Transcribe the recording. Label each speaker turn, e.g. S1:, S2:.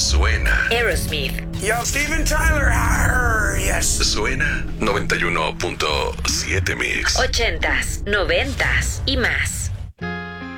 S1: Suena.
S2: Aerosmith.
S3: Yo, Steven Tyler. Arr, yes.
S1: Suena 91.7 Mix.
S2: 80s, 90s y más.